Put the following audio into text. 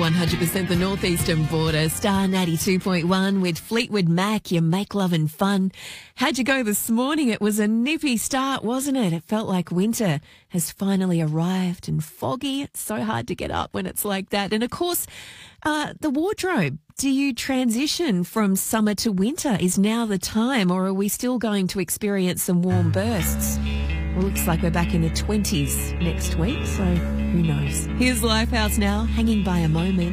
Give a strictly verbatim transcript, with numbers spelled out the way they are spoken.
one hundred percent the northeastern border. Star ninety-two point one with Fleetwood Mac, your make love and fun. How'd you go this morning? It was a nippy start, wasn't it? It felt like winter has finally arrived and foggy. It's so hard to get up when it's like that. And of course, uh, the wardrobe. Do you transition from summer to winter? Is now the time, or are we still going to experience some warm bursts? Well, looks like we're back in the twenties next week, so who knows? Here's Lifehouse now, hanging by a moment.